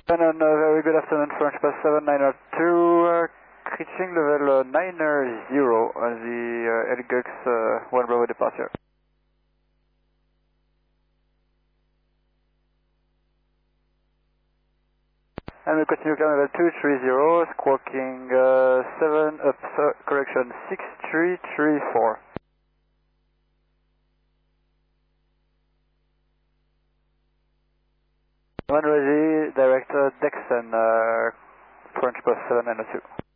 Very good afternoon, French Pass 7902, reaching level 90 on the Helgux 1 Bravo departure. And we continue climb level 230, squawking 6334. One ready, director Dexon, French Pass 7902.